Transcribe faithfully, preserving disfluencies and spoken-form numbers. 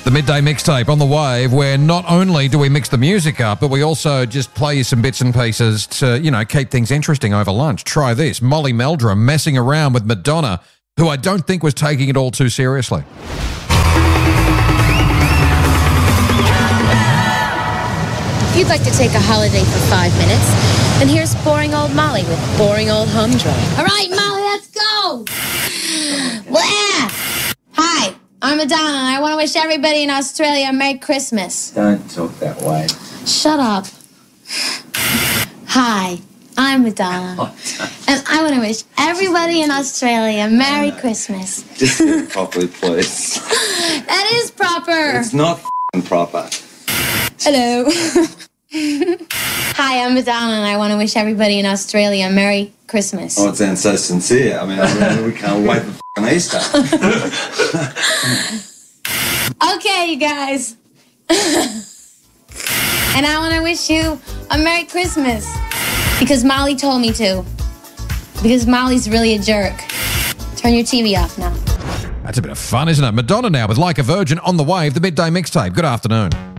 The Midday Mixtape on the Wave, where not only do we mix the music up, but we also just play you some bits and pieces to, you know, keep things interesting over lunch. Try this. Molly Meldrum messing around with Madonna, who I don't think was taking it all too seriously. If you'd like to take a holiday for five minutes, then here's boring old Molly with boring old humdrum. All right, Molly, let's go. Well, hi, I'm Madonna, and I want to wish everybody in Australia a Merry Christmas. Don't talk that way. Shut up. Hi, I'm Madonna, and I want to wish everybody in Australia a Merry uh, Christmas. Just do it properly, please. That is proper. It's not f***ing proper. Hello. Hi, I'm Madonna, and I want to wish everybody in Australia a Merry Christmas. Oh, it sounds so sincere. I mean, I mean we can't wait for f***ing Easter. Okay, you guys. And I want to wish you a Merry Christmas. Because Molly told me to. Because Molly's really a jerk. Turn your T V off now. That's a bit of fun, isn't it? Madonna now with Like a Virgin on the Wave, the Midday Mixtape. Good afternoon.